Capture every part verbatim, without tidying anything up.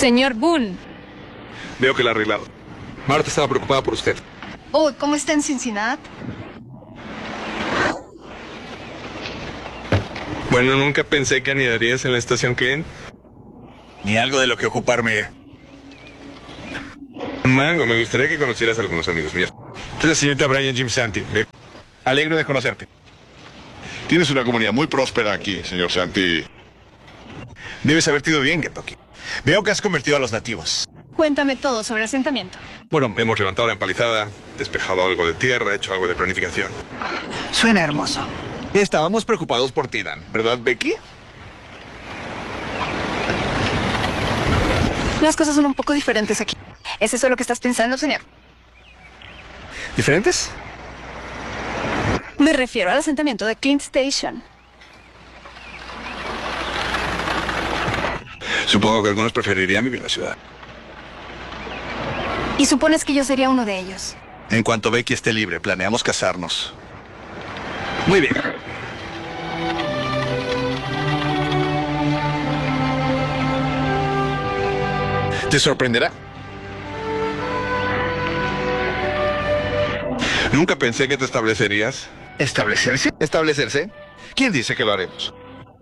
Señor Boone. Veo que la ha arreglado. Marta estaba preocupada por usted. Oh, ¿cómo está en Cincinnati? Bueno, nunca pensé que anidarías en la estación Clint. Ni algo de lo que ocuparme. Mango, me gustaría que conocieras a algunos amigos míos. Es la señorita Brian Jim Santi. Me alegro de conocerte. Tienes una comunidad muy próspera aquí, señor Santi. Debes haberte ido bien, Kentucky. Veo que has convertido a los nativos. Cuéntame todo sobre el asentamiento. Bueno, hemos levantado la empalizada, despejado algo de tierra, hecho algo de planificación. Suena hermoso. Estábamos preocupados por ti, Dan. ¿Verdad, Becky? Las cosas son un poco diferentes aquí. ¿Es eso lo que estás pensando, señor? ¿Diferentes? Me refiero al asentamiento de Clint Station. Supongo que algunos preferirían vivir en la ciudad. ¿Y supones que yo sería uno de ellos? En cuanto Becky esté libre, planeamos casarnos. Muy bien. ¿Te sorprenderá? Nunca pensé que te establecerías. ¿Establecerse? ¿Establecerse? ¿Quién dice que lo haremos?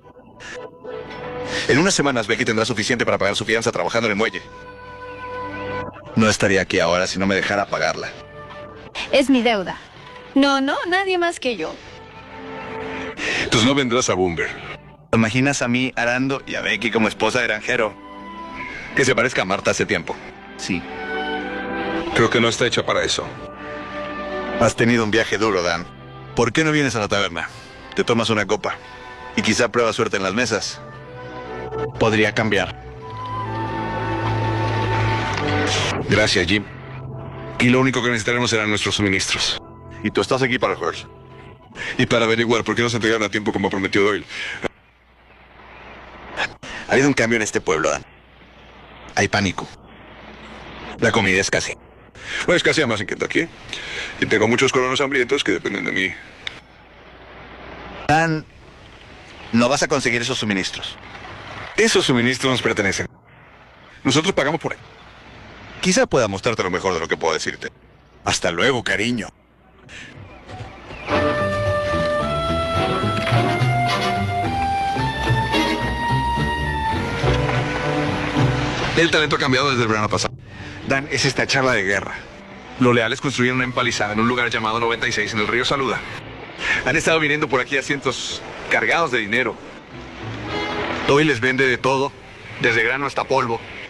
En unas semanas Becky tendrá suficiente para pagar su fianza trabajando en el muelle. No estaría aquí ahora si no me dejara pagarla. Es mi deuda. No, no, nadie más que yo. Entonces no vendrás a Boomer. ¿Te imaginas a mí arando y a Becky como esposa de granjero? Que se parezca a Marta hace tiempo. Sí. Creo que no está hecha para eso. Has tenido un viaje duro, Dan. ¿Por qué no vienes a la taberna? Te tomas una copa. Y quizá pruebas suerte en las mesas. Podría cambiar. Gracias, Jim. Y lo único que necesitaremos serán nuestros suministros. Y tú estás aquí para el Hearst. Y para averiguar por qué nos entregaron a tiempo como prometió Doyle. Ha habido un cambio en este pueblo, Dan. Hay pánico. La comida es casi. Bueno, es casi más en Kentucky. Y tengo muchos colonos hambrientos que dependen de mí. Dan, no vas a conseguir esos suministros. Esos suministros nos pertenecen. Nosotros pagamos por él. Quizá pueda mostrarte lo mejor de lo que puedo decirte. Hasta luego, cariño. El talento ha cambiado desde el verano pasado. Dan, es esta charla de guerra. Los leales construyeron una empalizada en un lugar llamado noventa y seis en el río Saluda. Han estado viniendo por aquí asientos cargados de dinero. Doyle les vende de todo, desde grano hasta polvo.